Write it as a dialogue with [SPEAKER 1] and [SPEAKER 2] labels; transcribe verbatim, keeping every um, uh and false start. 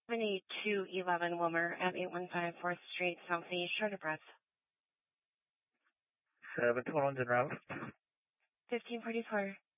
[SPEAKER 1] seven eight two eleven Wilmer at eight one five fourth Street Southeast, short of breath.
[SPEAKER 2] seven twelve engine route.
[SPEAKER 1] fifteen forty-four.